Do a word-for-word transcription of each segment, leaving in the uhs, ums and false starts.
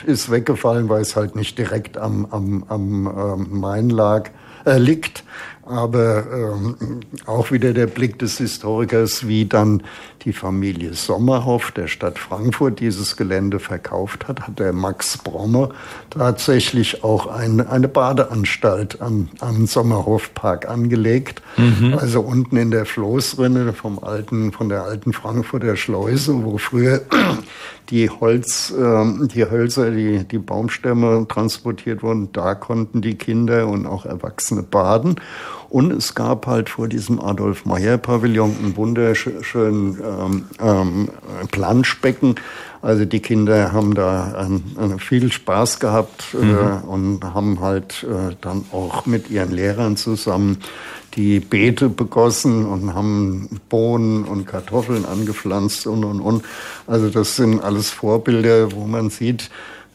ist weggefallen, weil es halt nicht direkt am, am, am ähm, Main lag, äh, liegt. Aber ähm, auch wieder der Blick des Historikers, wie dann die Familie Sommerhoff der Stadt Frankfurt dieses Gelände verkauft hat, hat der Max Brommer tatsächlich auch eine, eine Badeanstalt am, am Sommerhoff-Park angelegt. Mhm. Also unten in der Floßrinne vom alten, von der alten Frankfurter Schleuse, wo früher die Holz, äh, die Hölzer, die, die Baumstämme transportiert wurden, da konnten die Kinder und auch Erwachsene baden. Und es gab halt vor diesem Adolf-Meyer-Pavillon einen wunderschönen ähm, ähm, Planschbecken. Also die Kinder haben da äh, äh, viel Spaß gehabt äh, mhm. und haben halt äh, dann auch mit ihren Lehrern zusammen die Beete begossen und haben Bohnen und Kartoffeln angepflanzt und, und, und. Also das sind alles Vorbilder, wo man sieht,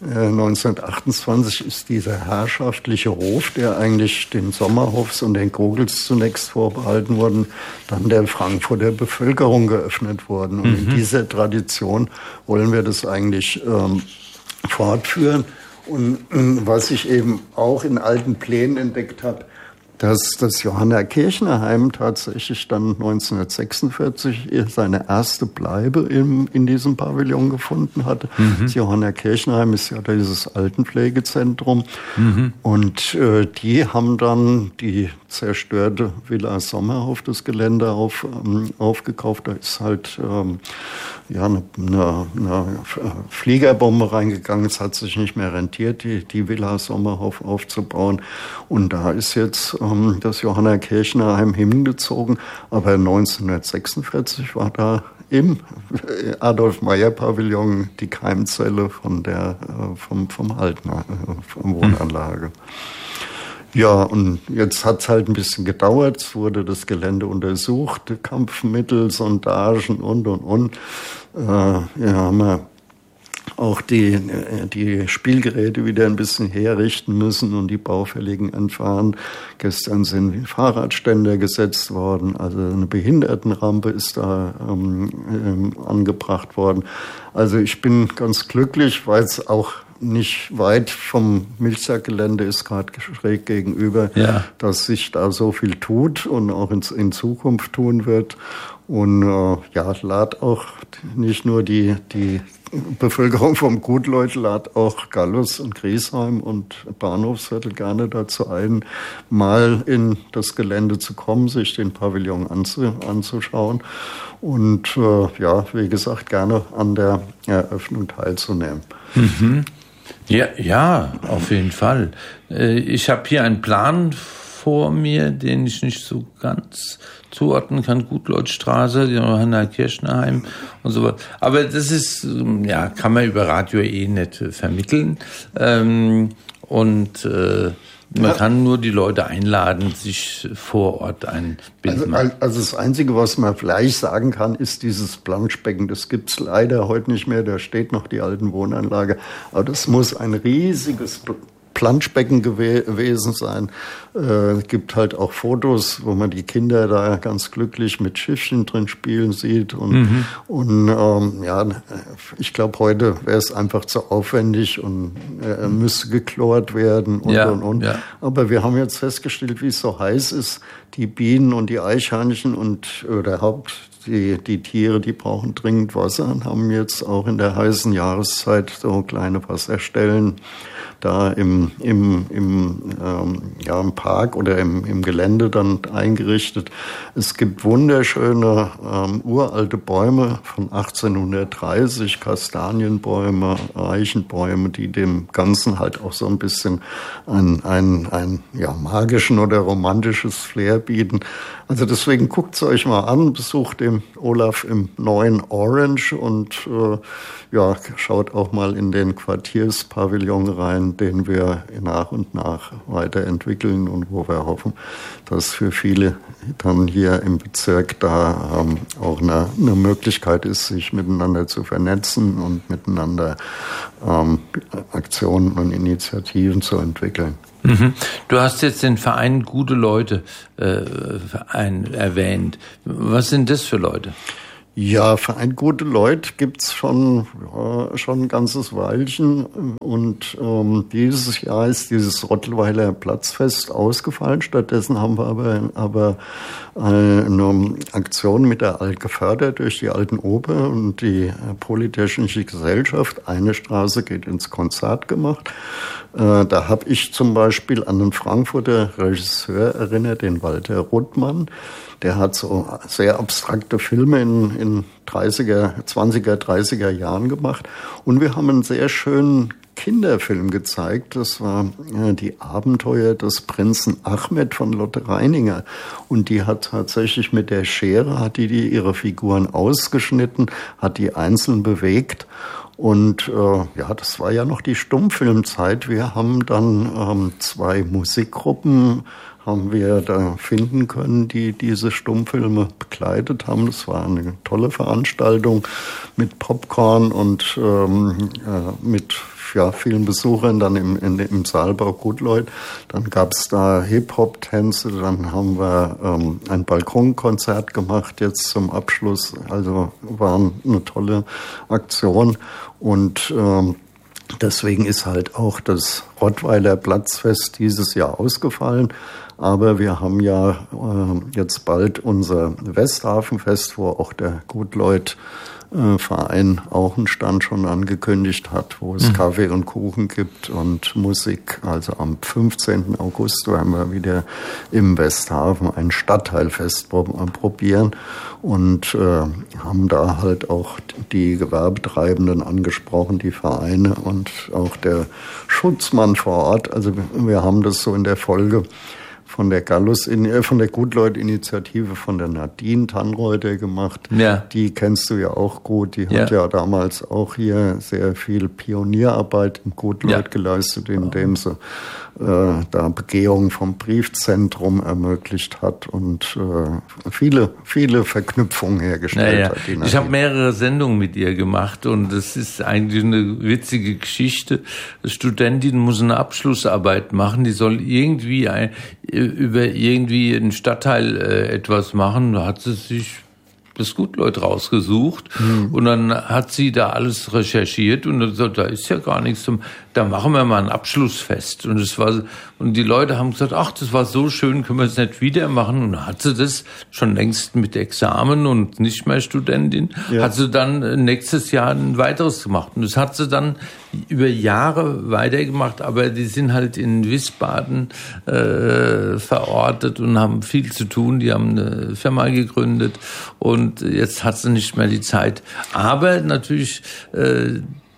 neunzehnhundertachtundzwanzig ist dieser herrschaftliche Hof, der eigentlich den Sommerhoffs und den Kogels zunächst vorbehalten wurden, dann der Frankfurter Bevölkerung geöffnet worden. Und mhm. in dieser Tradition wollen wir das eigentlich ähm, fortführen. Und äh, was ich eben auch in alten Plänen entdeckt habe, dass das Johannekirchner-Heim tatsächlich dann neunzehnhundertsechsundvierzig seine erste Bleibe in, in diesem Pavillon gefunden hatte. Mhm. Das Johannekirchner-Heim ist ja dieses Altenpflegezentrum. Mhm. Und äh, die haben dann die zerstörte Villa Sommerhoff, das Gelände, auf, ähm, aufgekauft. Da ist halt ähm, ja, eine, eine, eine Fliegerbombe reingegangen. Es hat sich nicht mehr rentiert, die, die Villa Sommerhoff aufzubauen. Und da ist jetzt ähm, das Johannekirchner-Heim hingezogen. Aber neunzehnhundertsechsundvierzig war da im Adolf-Meyer-Pavillon die Keimzelle von der, äh, vom, vom alten äh, vom Wohnanlage. Mhm. Ja, und jetzt hat's halt ein bisschen gedauert. Es wurde das Gelände untersucht, Kampfmittel, Sondagen und, und, und. Äh, ja, haben wir auch die, die Spielgeräte wieder ein bisschen herrichten müssen und die baufälligen entfernen. Gestern sind Fahrradständer gesetzt worden, also eine Behindertenrampe ist da ähm, ähm, angebracht worden. Also ich bin ganz glücklich, weil es auch nicht weit vom Milchsackgelände ist, gerade schräg gegenüber, ja. dass sich da so viel tut und auch in, in Zukunft tun wird. Und äh, ja, lad auch nicht nur die, die Bevölkerung vom Gutleut, lad auch Gallus und Griesheim und Bahnhofsviertel gerne dazu ein, mal in das Gelände zu kommen, sich den Pavillon anzu, anzuschauen und äh, ja, wie gesagt, gerne an der Eröffnung teilzunehmen. Mhm. Ja, ja, auf jeden Fall. Ich habe hier einen Plan vor mir, den ich nicht so ganz zuordnen kann. Gutleutstraße, Johannekirchner-Heim und so weiter. Aber das ist, ja, kann man über Radio eh nicht vermitteln. Und man ja. kann nur die Leute einladen, sich vor Ort ein Bild also, machen. Also das Einzige, was man vielleicht sagen kann, ist dieses Planschbecken. Das gibt's leider heute nicht mehr. Da steht noch die alten Wohnanlage. Aber das muss ein riesiges Planschbecken gew- gewesen sein. Äh, es gibt halt auch Fotos, wo man die Kinder da ganz glücklich mit Schiffchen drin spielen sieht. Und, mhm. und ähm, ja, ich glaube, heute wäre es einfach zu aufwendig und äh, müsste geklort werden und, ja, und, und. Ja. Aber wir haben jetzt festgestellt, wie es so heiß ist. Die Bienen und die Eichhörnchen und überhaupt die, die Tiere, die brauchen dringend Wasser und haben jetzt auch in der heißen Jahreszeit so kleine Wasserstellen da im, im, im, ähm, ja, im Park oder im, im Gelände dann eingerichtet. Es gibt wunderschöne ähm, uralte Bäume von achtzehnhundertdreißig, Kastanienbäume, Eichenbäume, die dem Ganzen halt auch so ein bisschen ein, ein, ein ja, magischen oder romantisches Flair bieten. Also deswegen guckt's euch mal an, besucht den Olaf im neuen Orange und äh, ja, schaut auch mal in den Quartierspavillon rein, den wir nach und nach weiterentwickeln und wo wir hoffen, dass für viele dann hier im Bezirk da ähm, auch eine, eine Möglichkeit ist, sich miteinander zu vernetzen und miteinander ähm, Aktionen und Initiativen zu entwickeln. Mhm. Du hast jetzt den Verein Gute Leute äh, Verein erwähnt. Was sind das für Leute? Ja, Verein Gute Leute gibt's schon, ja, schon ein ganzes Weilchen. Und ähm, dieses Jahr ist dieses Rottweiler Platzfest ausgefallen. Stattdessen haben wir aber, aber eine Aktion mit der Alt gefördert durch die Alten Oper und die Polytechnische Gesellschaft. Eine Straße geht ins Konzert gemacht. Äh, da habe ich zum Beispiel an einen Frankfurter Regisseur erinnert, den Walter Ruttmann. Der hat so sehr abstrakte Filme in, in dreißiger, zwanziger, dreißiger Jahren gemacht. Und wir haben einen sehr schönen Kinderfilm gezeigt. Das war äh, die Abenteuer des Prinzen Ahmed von Lotte Reininger. Und die hat tatsächlich mit der Schere, hat die, die ihre Figuren ausgeschnitten, hat die einzeln bewegt. Und äh, ja, das war ja noch die Stummfilmzeit. Wir haben dann ähm, zwei Musikgruppen haben wir da finden können, die diese Stummfilme begleitet haben. Das war eine tolle Veranstaltung mit Popcorn und ähm, äh, mit ja, vielen Besuchern dann im, in, im Saalbau Gutleut. Dann gab's da Hip-Hop-Tänze, dann haben wir ähm, ein Balkonkonzert gemacht jetzt zum Abschluss. Also war eine tolle Aktion und ähm, deswegen ist halt auch das Rottweiler Platzfest dieses Jahr ausgefallen. Aber wir haben ja äh, jetzt bald unser Westhafenfest, wo auch der Gutleut äh, Verein auch einen Stand schon angekündigt hat, wo es mhm. Kaffee und Kuchen gibt und Musik. Also am fünfzehnten August werden wir wieder im Westhafen ein Stadtteilfest probieren und äh, haben da halt auch die Gewerbetreibenden angesprochen, die Vereine und auch der Schutzmann vor Ort. Also wir haben das so in der Folge von der Gallus, äh, von der Gutleut-Initiative von der Nadine Tannreuter gemacht. Ja. Die kennst du ja auch gut. Die hat ja, ja damals auch hier sehr viel Pionierarbeit im Gutleut ja. geleistet, indem sie äh, da Begehung vom Briefzentrum ermöglicht hat und äh, viele, viele Verknüpfungen hergestellt ja, ja. hat. Ich habe mehrere Sendungen mit ihr gemacht und es ist eigentlich eine witzige Geschichte. Die Studentin muss eine Abschlussarbeit machen, die soll irgendwie ein über irgendwie einen Stadtteil äh, etwas machen, da hat sie sich das Gutleut rausgesucht mhm. und dann hat sie da alles recherchiert und dann so, da ist ja gar nichts zum, da machen wir mal ein Abschlussfest und es war und die Leute haben gesagt, ach, das war so schön, können wir es nicht wieder machen und dann hat sie das schon längst mit Examen und nicht mehr Studentin, ja. hat sie dann nächstes Jahr ein weiteres gemacht und das hat sie dann über Jahre weitergemacht, aber die sind halt in Wiesbaden äh, verortet und haben viel zu tun, die haben eine Firma gegründet und jetzt hat sie nicht mehr die Zeit, aber natürlich äh,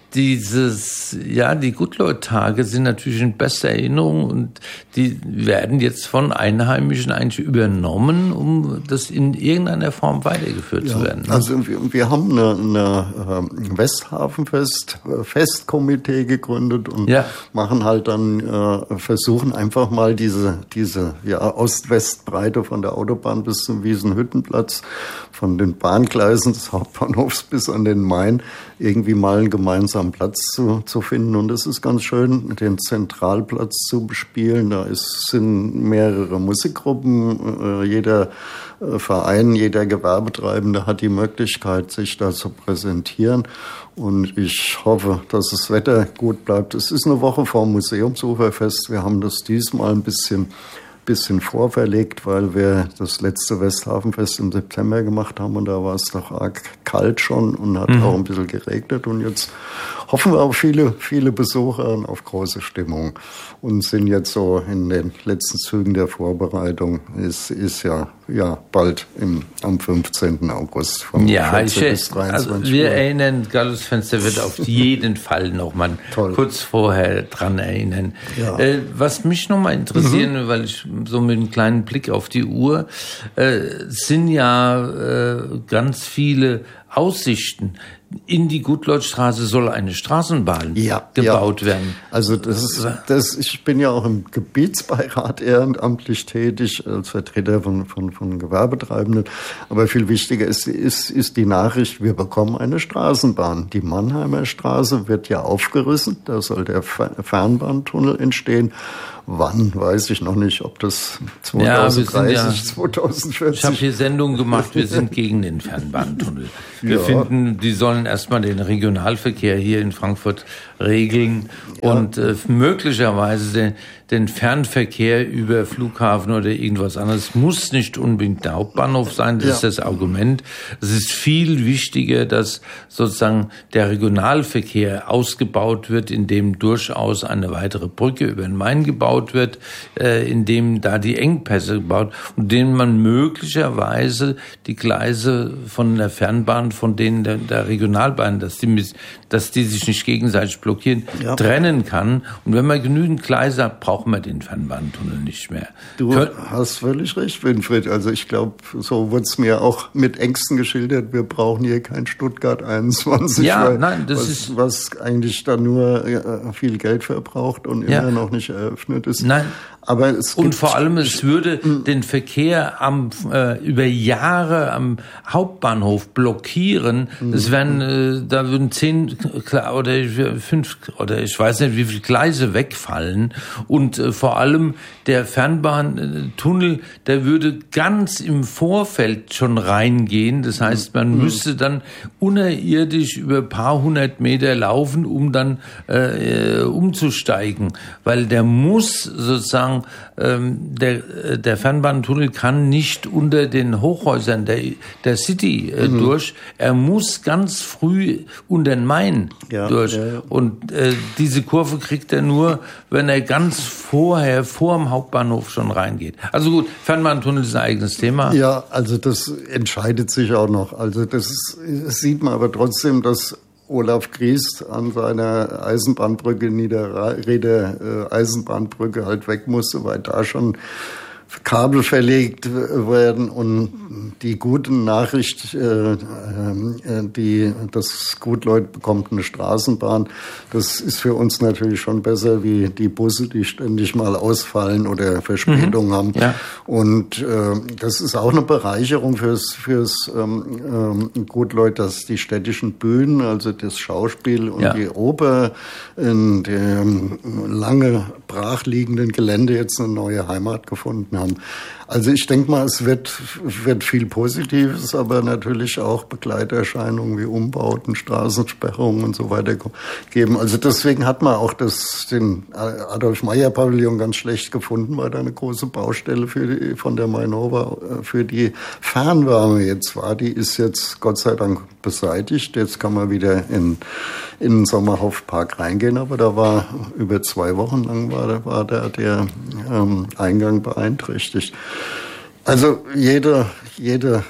dieses, ja, die Gutleut-Tage sind natürlich in bester Erinnerung und die werden jetzt von Einheimischen eigentlich übernommen, um das in irgendeiner Form weitergeführt ja, zu werden. Also wir, wir haben eine, eine Westhafenfest Festkomitee gegründet und ja. machen halt dann, äh, versuchen einfach mal diese, diese ja, Ost-West-Breite von der Autobahn bis zum Wiesenhüttenplatz, von den Bahngleisen des Hauptbahnhofs bis an den Main irgendwie mal einen gemeinsamen Platz zu, zu finden. Und es ist ganz schön, den Zentralplatz zu bespielen. Da ist, sind mehrere Musikgruppen. Äh, jeder äh, Verein, jeder Gewerbetreibende hat die Möglichkeit, sich da zu präsentieren. Und ich hoffe, dass das Wetter gut bleibt. Es ist eine Woche vor dem Museumsuferfest. Wir haben das diesmal ein bisschen bisschen vorverlegt, weil wir das letzte Westhafenfest im September gemacht haben und da war es doch arg kalt schon und hat mhm. auch ein bisschen geregnet und jetzt hoffen wir auf viele, viele Besucher und auf große Stimmung und sind jetzt so in den letzten Zügen der Vorbereitung. Es ist ja, ja bald im, am fünfzehnten August vom ja, vierzehn ich, bis dreiundzwanzig also wir Uhr. Erinnern, Gallusfenster wird auf jeden Fall noch mal kurz vorher dran erinnern. Ja. Äh, was mich noch mal interessieren, mhm. weil ich so mit einem kleinen Blick auf die Uhr, äh, sind ja äh, ganz viele Aussichten. In die Gutleutstraße soll eine Straßenbahn ja, gebaut ja. werden. Also das ist, das, ich bin ja auch im Gebietsbeirat ehrenamtlich tätig als Vertreter von, von, von Gewerbetreibenden. Aber viel wichtiger ist, ist, ist die Nachricht, wir bekommen eine Straßenbahn. Die Mannheimer Straße wird ja aufgerissen, da soll der Fernbahntunnel entstehen. Wann, weiß ich noch nicht, ob das zweitausenddreißig, ja, ja, zweitausendvierzig... Ich habe hier Sendungen gemacht, wir sind gegen den Fernbahntunnel. Wir ja. finden, die sollen erstmal den Regionalverkehr hier in Frankfurt regeln ja. und äh, möglicherweise den, den Fernverkehr über Flughafen oder irgendwas anderes. Muss nicht unbedingt der Hauptbahnhof sein, das ja. ist das Argument. Es ist viel wichtiger, dass sozusagen der Regionalverkehr ausgebaut wird, indem durchaus eine weitere Brücke über den Main gebaut wird, äh, indem da die Engpässe gebaut und denen man möglicherweise die Gleise von der Fernbahn, von denen der, der Regionalbahn, dass die, dass die sich nicht gegenseitig blockieren, ja. trennen kann. Und wenn man genügend Gleise hat, braucht man den Fernbahntunnel nicht mehr. Du Kön- hast völlig recht, Winfried. Also ich glaube, so wurde es mir auch mit Ängsten geschildert. Wir brauchen hier kein Stuttgart einundzwanzig, ja, weil, nein, das was, ist was eigentlich dann nur äh, viel Geld verbraucht und ja. immer noch nicht eröffnet ist. Nein. Aber es und vor allem, es würde den Verkehr am, äh, über Jahre am Hauptbahnhof blockieren. Mhm. Es wären, äh, da würden zehn oder fünf oder ich weiß nicht, wie viele Gleise wegfallen. Und äh, vor allem der Fernbahntunnel, der würde ganz im Vorfeld schon reingehen. Das heißt, man mhm. müsste dann unterirdisch über ein paar hundert Meter laufen, um dann äh, umzusteigen. Weil der muss sozusagen Der, der Fernbahntunnel kann nicht unter den Hochhäusern der, der City äh, mhm. durch. Er muss ganz früh unter den Main ja, durch. Ja, ja. Und äh, diese Kurve kriegt er nur, wenn er ganz vorher, vor dem Hauptbahnhof schon reingeht. Also gut, Fernbahntunnel ist ein eigenes Thema. Ja, also das entscheidet sich auch noch. Also das, ist, das sieht man aber trotzdem, dass Olaf Griest an seiner Eisenbahnbrücke, Niederrheder äh, Eisenbahnbrücke halt weg musste, weil da schon Kabel verlegt werden. Und die gute Nachricht, äh, äh, die, das Gutleut bekommt eine Straßenbahn, das ist für uns natürlich schon besser wie die Busse, die ständig mal ausfallen oder Verspätungen mhm. haben. Ja. Und äh, das ist auch eine Bereicherung fürs, fürs ähm, äh, Gutleut, dass die städtischen Bühnen, also das Schauspiel und ja. die Oper in dem lange brachliegenden Gelände jetzt eine neue Heimat gefunden haben. Also ich denke mal, es wird, wird viel Positives, aber natürlich auch Begleiterscheinungen wie Umbauten, Straßensperrungen und so weiter geben. Also deswegen hat man auch das, den Adolf-Meyer-Pavillon ganz schlecht gefunden, weil da eine große Baustelle für die, von der Mainova für die Fernwärme jetzt war. Die ist jetzt Gott sei Dank beseitigt. Jetzt kann man wieder in, in den Sommerhofpark reingehen, aber da war über zwei Wochen lang war, war da der ähm, Eingang beeinträchtigt. Also jede, jede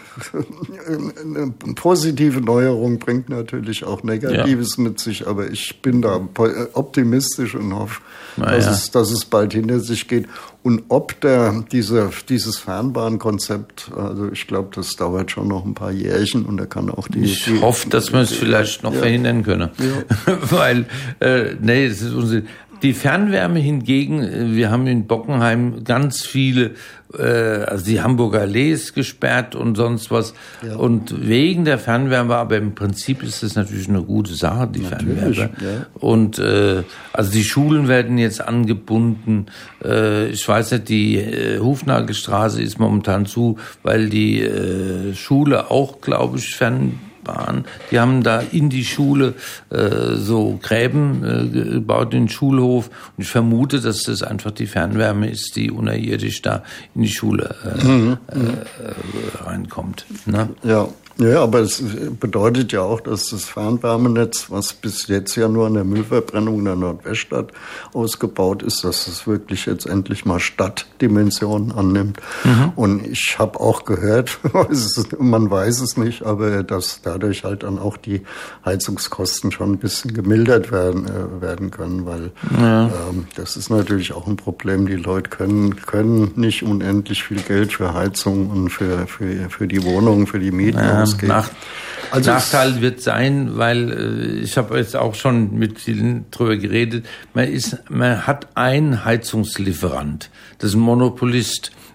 positive Neuerung bringt natürlich auch Negatives ja. mit sich, aber ich bin da optimistisch und hoffe, Na dass, ja. es, dass es bald hinter sich geht. Und ob der, diese, dieses Fernbahnkonzept, also ich glaube, das dauert schon noch ein paar Jährchen und da kann auch die... Ich die, hoffe, dass wir es vielleicht noch ja. verhindern können, ja. weil, äh, nee, das ist Unsinn. Die Fernwärme hingegen, wir haben in Bockenheim ganz viele, äh, also die Hamburger Allees gesperrt und sonst was. Ja. Und wegen der Fernwärme, aber im Prinzip ist das natürlich eine gute Sache, die natürlich, Fernwärme. Ja. Und äh, also die Schulen werden jetzt angebunden. Äh, ich weiß nicht, die äh, Hufnagelstraße ist momentan zu, weil die äh, Schule auch, glaube ich, fern Bahn. Die haben da in die Schule äh, so Gräben äh, gebaut, in den Schulhof. Und ich vermute, dass das einfach die Fernwärme ist, die unterirdisch da in die Schule äh, mhm. äh, reinkommt. Ne? Ja. Ja, aber es bedeutet ja auch, dass das Fernwärmenetz, was bis jetzt ja nur an der Müllverbrennung in der Nordweststadt ausgebaut ist, dass es wirklich jetzt endlich mal Stadtdimensionen annimmt. Mhm. Und ich habe auch gehört, man weiß es nicht, aber dass dadurch halt dann auch die Heizungskosten schon ein bisschen gemildert werden, äh, werden können, weil ja. ähm, das ist natürlich auch ein Problem. Die Leute können, können nicht unendlich viel Geld für Heizung und für, für, für die Wohnung, für die Mieten ja. Nach, also Nachteil wird sein, weil äh, ich habe jetzt auch schon mit vielen drüber geredet, man ist, man hat einen Heizungslieferant, das ist ein Monopolist.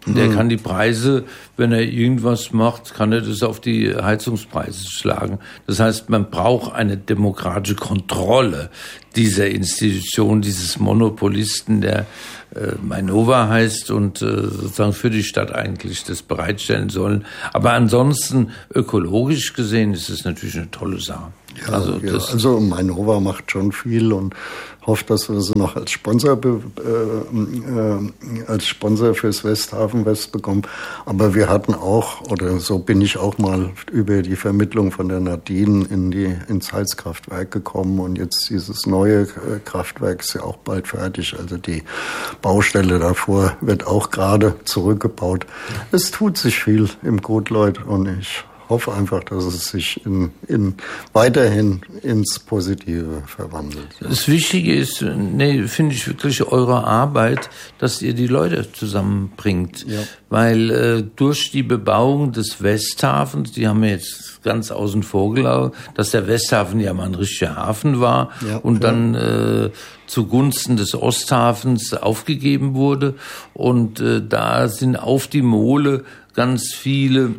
Der kann die Preise, wenn er irgendwas macht, kann er das auf die Heizungspreise schlagen. Das heißt, man braucht eine demokratische Kontrolle dieser Institution, dieses Monopolisten, der äh, Mainova heißt und äh, sozusagen für die Stadt eigentlich das bereitstellen sollen. Aber ansonsten, ökologisch gesehen, ist es natürlich eine tolle Sache. Ja, also, ja, das also Mainova macht schon viel und hofft, dass wir sie noch als Sponsor äh, äh, als Sponsor fürs Westhafenfest bekommen. Aber wir hatten auch, oder so bin ich auch mal über die Vermittlung von der Nadine in die ins Heizkraftwerk gekommen und jetzt dieses neue Kraftwerk ist ja auch bald fertig. Also die Baustelle davor wird auch gerade zurückgebaut. Es tut sich viel im Gutleut und ich hoffe einfach, dass es sich in, in weiterhin ins Positive verwandelt. Das Wichtige ist, nee, finde ich wirklich eure Arbeit, dass ihr die Leute zusammenbringt. Ja. Weil äh, durch die Bebauung des Westhafens, die haben wir jetzt ganz außen vor gelassen, dass der Westhafen ja mal ein richtiger Hafen war ja, und ja. dann äh, zugunsten des Osthafens aufgegeben wurde. Und äh, da sind auf die Mole ganz viele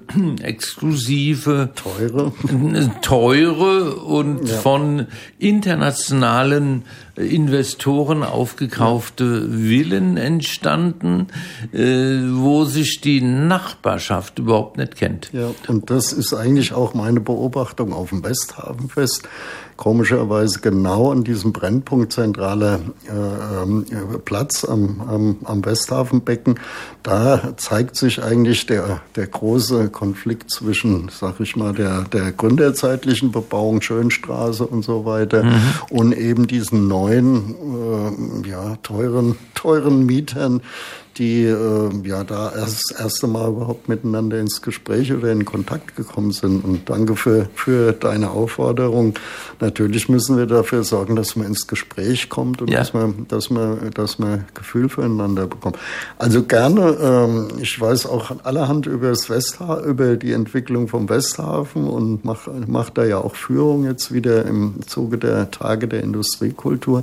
exklusive, teure, teure und ja. von internationalen Investoren aufgekaufte Villen entstanden, äh, wo sich die Nachbarschaft überhaupt nicht kennt. Ja, und das ist eigentlich auch meine Beobachtung auf dem Westhafenfest. Komischerweise genau an diesem Brennpunkt zentraler äh, Platz am, am, am Westhafenbecken, da zeigt sich eigentlich der, der große Konflikt zwischen, sag ich mal, der, der gründerzeitlichen Bebauung, Schönstraße und so weiter, mhm. und eben diesen neuen, äh, ja, teuren, teuren Mietern, die äh, ja da erst das erste Mal überhaupt miteinander ins Gespräch oder in Kontakt gekommen sind. Und danke für, für deine Aufforderung. Natürlich müssen wir dafür sorgen, dass man ins Gespräch kommt und ja. dass man, dass man, dass man Gefühl füreinander bekommt. Also gerne, ähm, ich weiß auch allerhand über das Westha- über die Entwicklung vom Westhafen und mache mach da ja auch Führung jetzt wieder im Zuge der Tage der Industriekultur.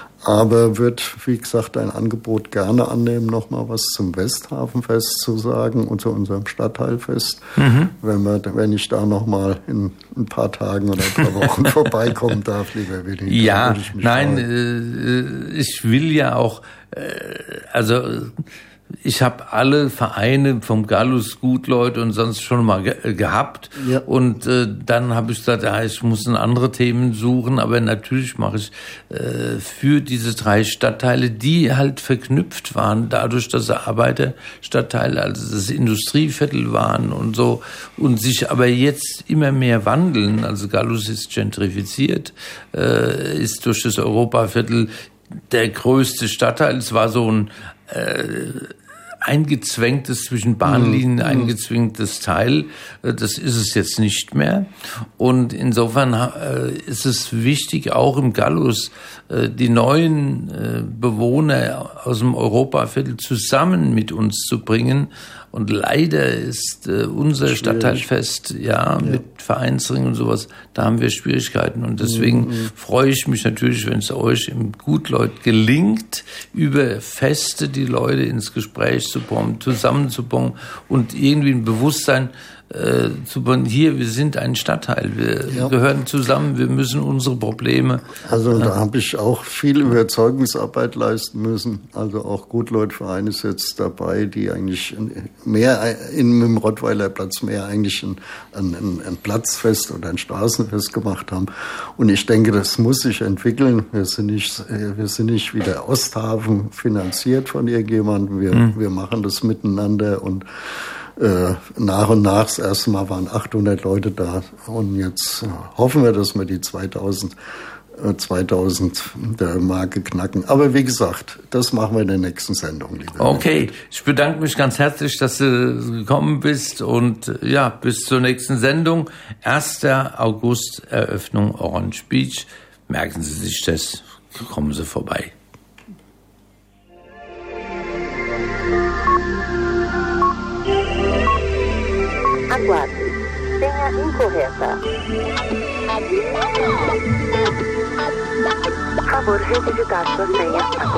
Aber wird, wie gesagt, ein Angebot gerne annehmen, nochmal was zum Westhafenfest zu sagen und zu unserem Stadtteilfest. Mhm. Wenn, wir, wenn ich da nochmal in ein paar Tagen oder ein paar Wochen vorbeikommen darf, lieber Willi. Ja, ich nein, äh, ich will ja auch, äh, also ich habe alle Vereine vom Gallus Gutleut und sonst schon mal ge- gehabt. Ja. Und äh, dann habe ich gesagt, ja, ich muss andere Themen suchen. Aber natürlich mache ich äh, für diese drei Stadtteile, die halt verknüpft waren, dadurch, dass sie Arbeiterstadtteile, also das Industrieviertel waren und so, und sich aber jetzt immer mehr wandeln. Also Gallus ist gentrifiziert, äh, ist durch das Europaviertel der größte Stadtteil. Es war so ein äh, eingezwängtes, zwischen Bahnlinien mhm. eingezwängtes Teil. Das ist es jetzt nicht mehr. Und insofern äh, ist es wichtig, auch im Gallus äh, die neuen äh, Bewohner aus dem Europaviertel zusammen mit uns zu bringen. Und leider ist äh, unser Schwierig. Stadtteilfest, ja, ja, mit Vereinsring und sowas, da haben wir Schwierigkeiten. Und deswegen mhm. freue ich mich natürlich, wenn es euch im Gutleut gelingt, über Feste die Leute ins Gespräch zu bringen, zusammenzubringen und irgendwie ein Bewusstsein äh, zu bringen. Hier, wir sind ein Stadtteil, wir ja. gehören zusammen, wir müssen unsere Probleme. Also da habe ich auch viel Überzeugungsarbeit leisten müssen. Also auch Gutleutverein ist jetzt dabei, die eigentlich mehr in, im Rottweiler Platz mehr eigentlich ein, ein, ein Platzfest oder ein Straßenfest gemacht haben. Und ich denke, das muss sich entwickeln. Wir sind nicht, wir sind nicht wie der Osthafen finanziert von irgendjemandem. Wir, mhm. wir machen das miteinander und Äh, nach und nach, das erste Mal waren achthundert Leute da und jetzt äh, hoffen wir, dass wir die zweitausend, äh, zweitausend der Marke knacken. Aber wie gesagt, das machen wir in der nächsten Sendung. Lieber okay, ich bedanke mich ganz herzlich, dass du gekommen bist und äh, ja, bis zur nächsten Sendung. erster August Eröffnung Orange Beach. Merken Sie sich das, kommen Sie vorbei. Aguarde. Senha incorreta. Favor, redigitar sua senha.